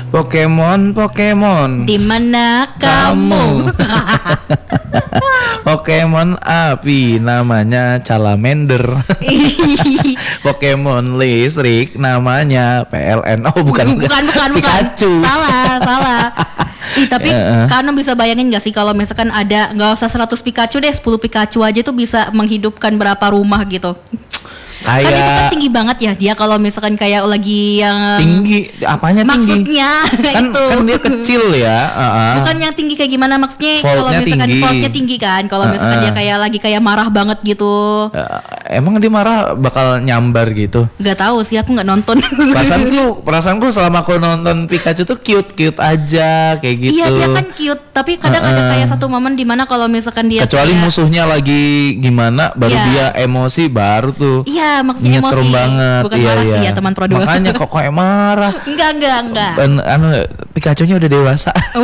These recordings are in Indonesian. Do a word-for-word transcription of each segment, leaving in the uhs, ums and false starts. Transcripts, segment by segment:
Pokemon, Pokemon. Di mana kamu? Pokemon api namanya Salamander. Pokemon listrik namanya P L N. Oh bukan bukan bukan bukan. Pikachu. Salah, salah. Ih, tapi uh, uh. Kano bisa bayangin gak sih kalau misalkan ada nggak usah seratus Pikachu deh, sepuluh Pikachu aja tuh bisa menghidupkan berapa rumah gitu. Kayak kan itu kan tinggi banget ya dia kalau misalkan kayak lagi yang tinggi apanya tinggi? Maksudnya kan, itu kan dia kecil ya. Uh-uh. Bukan yang tinggi kayak gimana maksudnya kalau misalkan tinggi. voltnya tinggi kan kalau uh-uh. misalkan dia kayak lagi kayak marah banget gitu. Uh, emang dia marah bakal nyambar gitu? Gak tahu sih aku nggak nonton. Perasaanku perasaanku selama aku nonton Pikachu tuh cute cute aja kayak gitu. Iya dia kan cute tapi kadang uh-uh. ada kayak satu momen dimana kalau misalkan dia kecuali kayak, musuhnya lagi gimana baru yeah. dia emosi baru tuh. Iya maksudnya nyetrum emosi banget. bukan iya, marah iya. sih ya teman Pro dua. Makanya kok kayak marah. Enggak enggak enggak. An, anu Pikachu-nya udah dewasa. Oh,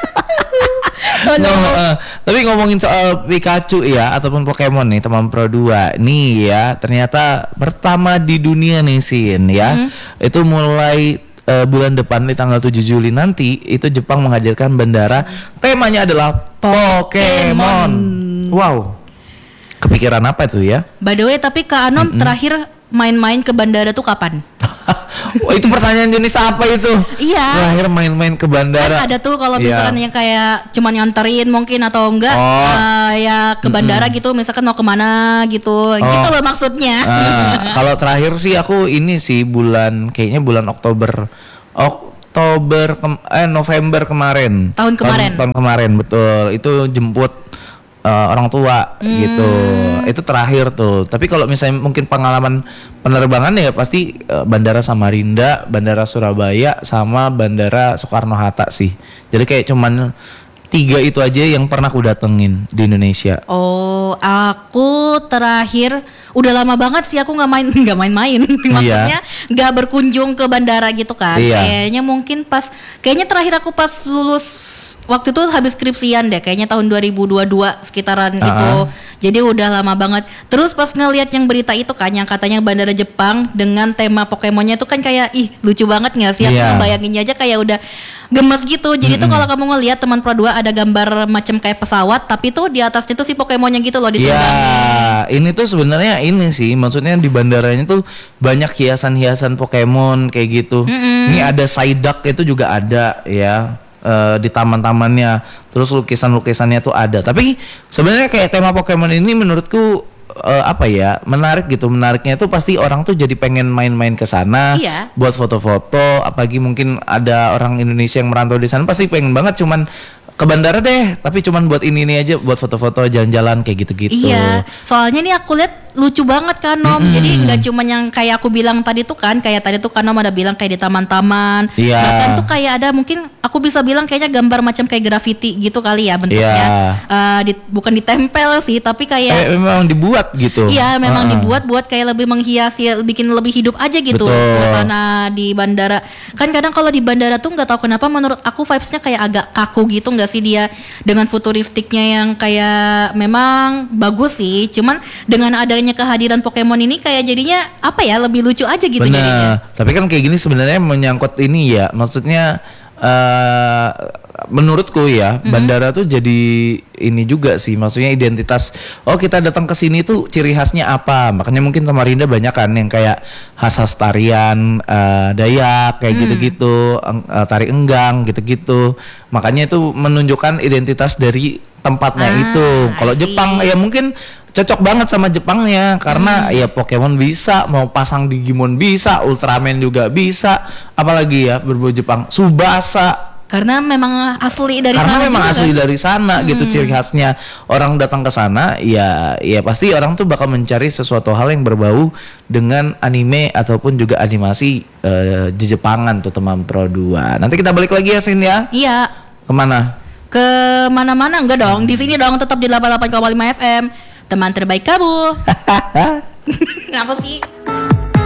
no. No, uh, tapi ngomongin soal Pikachu ya ataupun Pokemon nih teman Pro dua nih ya ternyata pertama di dunia nih Sin ya mm-hmm. itu mulai uh, bulan depan di tanggal tujuh Juli nanti itu Jepang menghadirkan bandara temanya adalah Pokemon. Pokemon. Wow. Kepikiran apa itu ya? By the way, tapi Kak Anom mm-hmm. terakhir main-main ke bandara tuh kapan? Wah, itu pertanyaan jenis apa itu? Iya. Terakhir main-main ke bandara. Kan ada tuh kalau misalkan yeah. yang kayak cuman nganterin mungkin atau enggak oh. uh, ya ke bandara mm-hmm. gitu, misalkan mau kemana gitu, oh. gitu loh maksudnya. Uh, kalau terakhir sih aku ini sih bulan kayaknya bulan Oktober. Oktober ke- eh November kemarin. Tahun kemarin. Tahun, tahun kemarin betul. Itu jemput Uh, orang tua hmm. gitu. Itu terakhir tuh. Tapi kalau misalnya mungkin pengalaman penerbangan ya pasti uh, Bandara Samarinda, Bandara Surabaya sama Bandara Soekarno-Hatta sih. Jadi kayak cuman tiga itu aja yang pernah aku datengin di Indonesia. Oh, aku terakhir udah lama banget sih aku nggak main nggak main-main. Maksudnya nggak yeah. berkunjung ke bandara gitu kan. Yeah. Kayaknya mungkin pas kayaknya terakhir aku pas lulus waktu itu habis skripsian deh. Kayaknya tahun dua ribu dua puluh dua sekitaran uh-huh. itu. Jadi udah lama banget. Terus pas ngelihat yang berita itu kan yang katanya bandara Jepang dengan tema Pokemonnya itu kan kayak ih lucu banget nggak sih? Aku yeah. ngebayanginnya aja kayak udah gemes gitu. Jadi mm-hmm. tuh kalau kamu ngelihat teman Pro dua ada gambar macam kayak pesawat tapi tuh di atasnya tuh si Pokemonnya gitu loh ditunggangin. Ya, ini tuh sebenarnya ini sih maksudnya di bandaranya tuh banyak hiasan-hiasan Pokemon kayak gitu. Mm-hmm. Ini ada Psyduck itu juga ada ya. Uh, di taman-tamannya, terus lukisan-lukisannya tuh ada. Tapi sebenarnya kayak tema Pokemon ini menurutku uh, apa ya menarik gitu. Menariknya tuh pasti orang tuh jadi pengen main-main ke sana, iya. buat foto-foto. Apalagi mungkin ada orang Indonesia yang merantau di sana pasti pengen banget cuman ke bandara deh, tapi cuman buat ini ini aja, buat foto-foto jalan-jalan kayak gitu-gitu. Iya, soalnya nih aku lihat lucu banget kan Nom. Mm-hmm. Jadi nggak cuma yang kayak aku bilang tadi tuh kan, kayak tadi tuh kan Nom ada bilang kayak di taman-taman. Iya. Bahkan tuh kayak ada mungkin aku bisa bilang kayaknya gambar macam kayak graffiti gitu kali ya bentuknya. Iya. Uh, di, bukan ditempel sih, tapi kayak eh, memang dibuat gitu. Iya, memang uh-uh. dibuat buat kayak lebih menghiasi, bikin lebih hidup aja gitu. Betul. Suasana di bandara. Kan kadang kalau di bandara tuh nggak tahu kenapa menurut aku vibes-nya kayak agak kaku gitu nggak sih dia dengan futuristiknya yang kayak memang bagus sih. Cuman dengan adanya kehadiran Pokemon ini kayak jadinya apa ya lebih lucu aja gitu. Bener. Jadinya. Tapi kan kayak gini sebenarnya menyangkut ini ya, maksudnya uh, menurutku ya mm-hmm. bandara tuh jadi ini juga sih, maksudnya identitas. Oh kita datang ke sini tuh ciri khasnya apa? Makanya mungkin Samarinda banyak kan yang kayak khas-khas tarian uh, Dayak kayak mm. gitu-gitu, uh, tari enggang gitu-gitu. Makanya itu menunjukkan identitas dari tempatnya ah, itu. Kalau Jepang ya mungkin cocok banget sama Jepangnya karena hmm. ya Pokemon bisa, mau pasang Digimon bisa, Ultraman juga bisa, apalagi ya berbau Jepang, Tsubasa. Karena memang asli dari karena sana. Karena memang juga. asli dari sana hmm. gitu ciri khasnya. Orang datang ke sana ya ya pasti orang tuh bakal mencari sesuatu hal yang berbau dengan anime ataupun juga animasi uh, di Jepangan tuh teman Pro dua. Nanti kita balik lagi ya Sin ya. Iya. Kemana? Ke mana-mana enggak dong. Di sini dong tetap di delapan puluh delapan koma lima F M. Teman terbaik kamu. Kenapa sih?